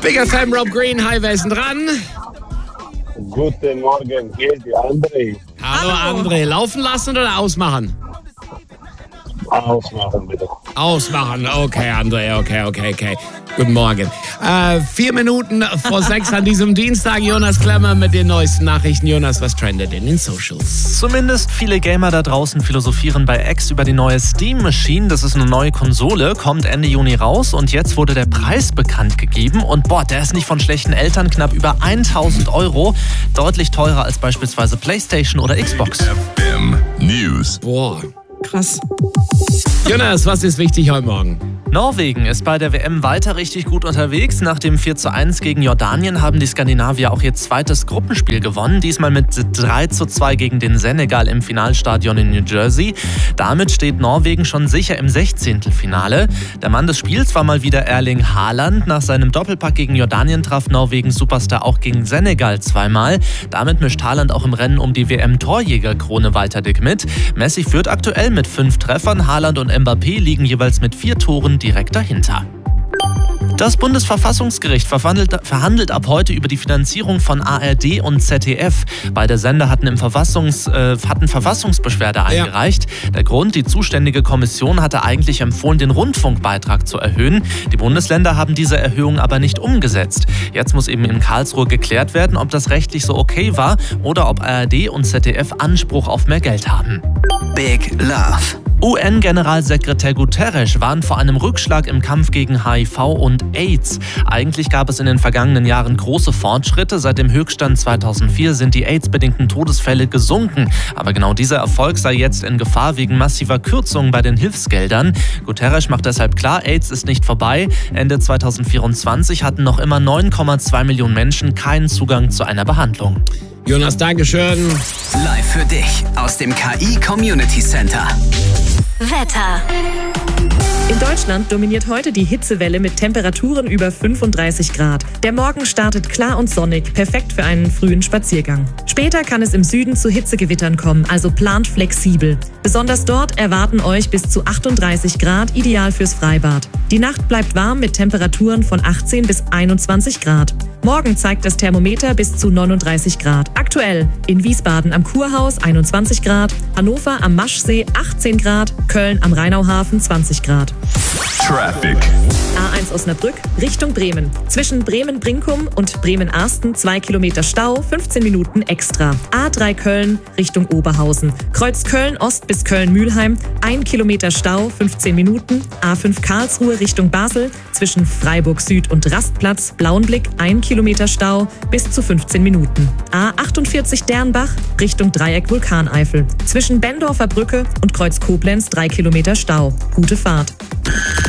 Big FM, Rob Green, hi, wer ist denn dran? Guten Morgen, hier ist die André. Hallo André, laufen lassen oder ausmachen? Ausmachen, bitte. Ausmachen, okay André, okay. Guten Morgen. 4 Minuten vor 6 an diesem Dienstag, Jonas Klemmer mit den neuesten Nachrichten. Jonas, was trendet in den Socials? Zumindest viele Gamer da draußen philosophieren bei X über die neue Steam Machine. Das ist eine neue Konsole, kommt Ende Juni raus und jetzt wurde der Preis bekannt gegeben. Und der ist nicht von schlechten Eltern, knapp über 1.000 €. Deutlich teurer als beispielsweise PlayStation oder Xbox. FM News. Boah, krass. Jonas, was ist wichtig heute Morgen? Norwegen ist bei der WM weiter richtig gut unterwegs. Nach dem 4:1 gegen Jordanien haben die Skandinavier auch ihr zweites Gruppenspiel gewonnen. Diesmal mit 3:2 gegen den Senegal im Finalstadion in New Jersey. Damit steht Norwegen schon sicher im 16. Der Mann des Spiels war mal wieder Erling Haaland. Nach seinem Doppelpack gegen Jordanien traf Norwegens Superstar auch gegen Senegal zweimal. Damit mischt Haaland auch im Rennen um die WM-Torjägerkrone weiter dick mit. Messi führt aktuell mit 5 Treffern. Haaland und Mbappé liegen jeweils mit 4 Toren direkt dahinter. Das Bundesverfassungsgericht verhandelt ab heute über die Finanzierung von ARD und ZDF. Beide Sender hatten Verfassungsbeschwerde eingereicht. Der Grund, die zuständige Kommission hatte eigentlich empfohlen, den Rundfunkbeitrag zu erhöhen. Die Bundesländer haben diese Erhöhung aber nicht umgesetzt. Jetzt muss eben in Karlsruhe geklärt werden, ob das rechtlich so okay war oder ob ARD und ZDF Anspruch auf mehr Geld haben. Big Love. UN-Generalsekretär Guterres warnt vor einem Rückschlag im Kampf gegen HIV und AIDS. Eigentlich gab es in den vergangenen Jahren große Fortschritte. Seit dem Höchststand 2004 sind die AIDS-bedingten Todesfälle gesunken. Aber genau dieser Erfolg sei jetzt in Gefahr wegen massiver Kürzungen bei den Hilfsgeldern. Guterres macht deshalb klar, AIDS ist nicht vorbei. Ende 2024 hatten noch immer 9,2 Millionen Menschen keinen Zugang zu einer Behandlung. Jonas, Dankeschön. Live für dich aus dem KI Community Center. Wetter. In Deutschland dominiert heute die Hitzewelle mit Temperaturen über 35 Grad. Der Morgen startet klar und sonnig, perfekt für einen frühen Spaziergang. Später kann es im Süden zu Hitzegewittern kommen, also plant flexibel. Besonders dort erwarten euch bis zu 38 Grad, ideal fürs Freibad. Die Nacht bleibt warm mit Temperaturen von 18 bis 21 Grad. Morgen zeigt das Thermometer bis zu 39 Grad. Aktuell in Wiesbaden am Kurhaus 21 Grad, Hannover am Maschsee 18 Grad, Köln am Rheinauhafen 20 Grad. Traffic. A1 Osnabrück Richtung Bremen. Zwischen Bremen-Brinkum und Bremen-Arsten 2 Kilometer Stau, 15 Minuten extra. A3 Köln Richtung Oberhausen. Kreuz Köln-Ost bis Köln-Mühlheim 1 Kilometer Stau, 15 Minuten. A5 Karlsruhe Richtung Basel. Zwischen Freiburg Süd und Rastplatz Blauenblick 1 Kilometer Stau bis zu 15 Minuten. A48 Dernbach Richtung Dreieck Vulkaneifel. Zwischen Bendorfer Brücke und Kreuz Koblenz 3 Kilometer Stau. Gute Fahrt.